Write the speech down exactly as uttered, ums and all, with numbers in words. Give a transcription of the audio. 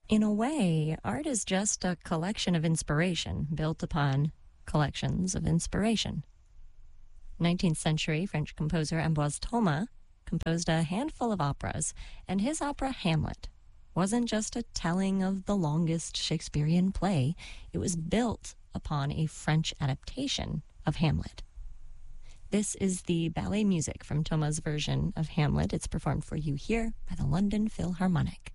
In a way, art is just a collection of inspiration built upon collections of inspiration. nineteenth century French composer Ambroise Thomas composed a handful of operas, and his opera Hamlet wasn't just a telling of the longest Shakespearean play, it was built upon a French adaptation of Hamlet. This is the ballet music from Thomas' version of Hamlet. It's performed for you here by the London Philharmonic.